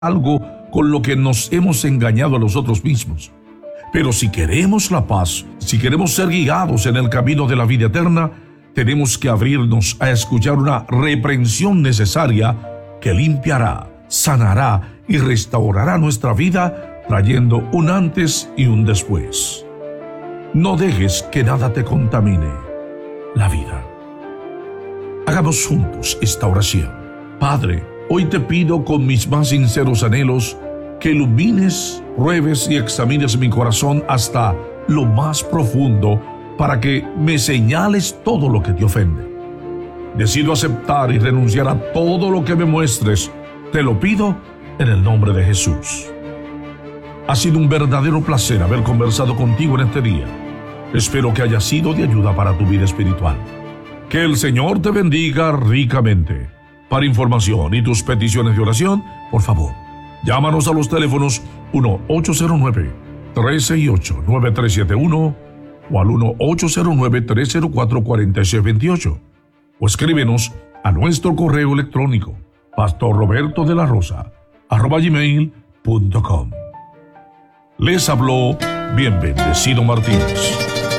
algo con lo que nos hemos engañado a nosotros mismos. Pero si queremos la paz, si queremos ser guiados en el camino de la vida eterna, tenemos que abrirnos a escuchar una reprensión necesaria que limpiará, sanará y restaurará nuestra vida, trayendo un antes y un después. No dejes que nada te contamine la vida. Hagamos juntos esta oración. Padre, hoy te pido con mis más sinceros anhelos que ilumines, pruebes y examines mi corazón hasta lo más profundo para que me señales todo lo que te ofende. Decido aceptar y renunciar a todo lo que me muestres. Te lo pido en el nombre de Jesús. Ha sido un verdadero placer haber conversado contigo en este día. Espero que haya sido de ayuda para tu vida espiritual. Que el Señor te bendiga ricamente. Para información y tus peticiones de oración, por favor, llámanos a los teléfonos 1-809-368-9371 o al 1-809-304-4628 o escríbenos a nuestro correo electrónico pastorrobertodelarosa@gmail.com. Les habló Bien Bendecido Martínez.